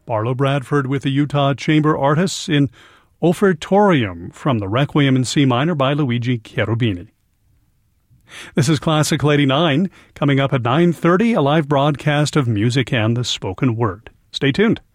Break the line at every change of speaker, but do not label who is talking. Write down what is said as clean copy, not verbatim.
Barlow Bradford with the Utah Chamber Artists in Offertorium from the Requiem in C minor by Luigi Cherubini. This is Classical 89. Coming up at 9:30, a live broadcast of music and the spoken word. Stay tuned.